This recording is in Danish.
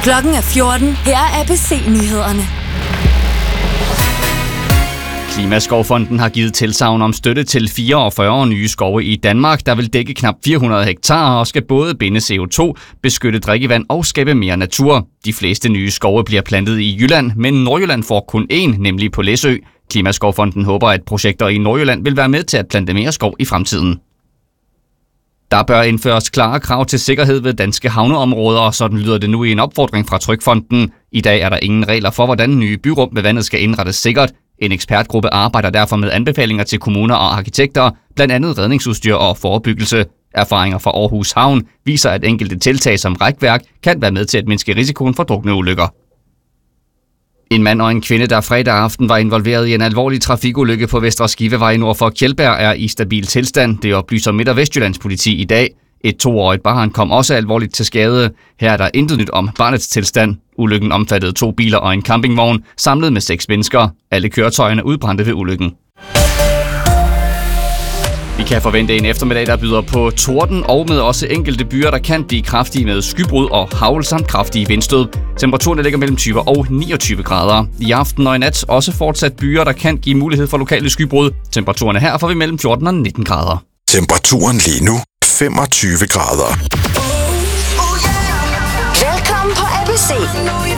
Klokken er 14. Her er ABC-nyhederne. Klimaskovfonden har givet tilsagn om støtte til 44 nye skove i Danmark, der vil dække knap 400 hektar og skal både binde CO2, beskytte drikkevand og skabe mere natur. De fleste nye skove bliver plantet i Jylland, men Nordjylland får kun én, nemlig på Læsø. Klimaskovfonden håber, at projekter i Nordjylland vil være med til at plante mere skov i fremtiden. Der bør indføres klare krav til sikkerhed ved danske havneområder, og sådan lyder det nu i en opfordring fra Trygfonden. I dag er der ingen regler for, hvordan nye byrum ved vandet skal indrettes sikkert. En ekspertgruppe arbejder derfor med anbefalinger til kommuner og arkitekter, blandt andet redningsudstyr og forebyggelse. Erfaringer fra Aarhus Havn viser, at enkelte tiltag som rækværk kan være med til at mindske risikoen for drukneulykker. En mand og en kvinde, der fredag aften var involveret i en alvorlig trafikulykke på Vestre Skivevej nord for Kjeldberg, er i stabil tilstand. Det oplyser Midt- og Vestjyllands politi i dag. Et 2-årigt barn kom også alvorligt til skade. Her er der intet nyt om barnets tilstand. Ulykken omfattede 2 biler og en campingvogn, samlet med 6 mennesker. Alle køretøjerne udbrændte ved ulykken. Vi kan forvente en eftermiddag, der byder på torden og med også enkelte byer, der kan blive kraftige med skybrud og hagl samt kraftige vindstød. Temperaturen ligger mellem 20 og 29 grader. I aften og i nat også fortsat byer, der kan give mulighed for lokale skybrud. Temperaturerne her får vi mellem 14 og 19 grader. Temperaturen lige nu 25 grader. Velkommen på ABC.